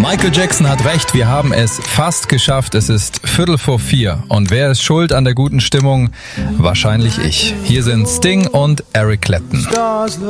Michael Jackson hat recht, wir haben es fast geschafft. Es ist 3:45 und wer ist schuld an der guten Stimmung? Wahrscheinlich ich. Hier sind Sting und Eric Clapton.